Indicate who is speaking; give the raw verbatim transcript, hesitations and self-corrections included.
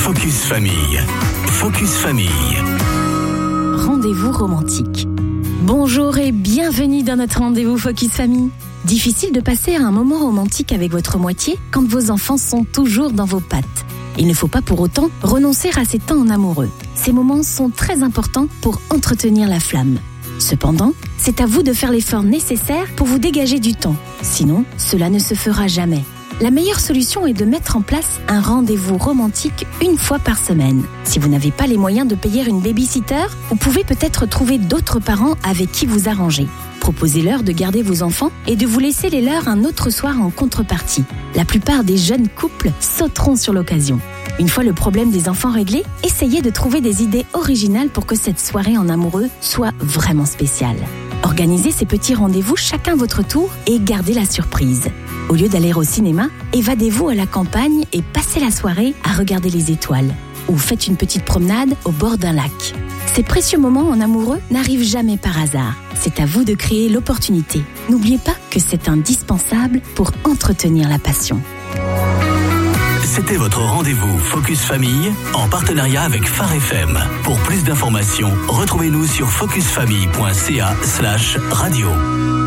Speaker 1: Focus Famille. Focus Famille.
Speaker 2: Rendez-vous romantique. Bonjour et bienvenue dans notre rendez-vous Focus Famille. Difficile de passer un moment romantique avec votre moitié quand vos enfants sont toujours dans vos pattes. Il ne faut pas pour autant renoncer à ces temps en amoureux. Ces moments sont très importants pour entretenir la flamme. Cependant, c'est à vous de faire l'effort nécessaire pour vous dégager du temps. Sinon, cela ne se fera jamais. La meilleure solution est de mettre en place un rendez-vous romantique une fois par semaine. Si vous n'avez pas les moyens de payer une baby-sitter, vous pouvez peut-être trouver d'autres parents avec qui vous arranger. Proposez-leur de garder vos enfants et de vous laisser les leurs un autre soir en contrepartie. La plupart des jeunes couples sauteront sur l'occasion. Une fois le problème des enfants réglé, essayez de trouver des idées originales pour que cette soirée en amoureux soit vraiment spéciale. Organisez ces petits rendez-vous chacun votre tour et gardez la surprise. Au lieu d'aller au cinéma, évadez-vous à la campagne et passez la soirée à regarder les étoiles. Ou faites une petite promenade au bord d'un lac. Ces précieux moments en amoureux n'arrivent jamais par hasard. C'est à vous de créer l'opportunité. N'oubliez pas que c'est indispensable pour entretenir la passion.
Speaker 1: C'était votre rendez-vous Focus Famille en partenariat avec Phare F M. Pour plus d'informations, retrouvez-nous sur focusfamille point c a slash radio.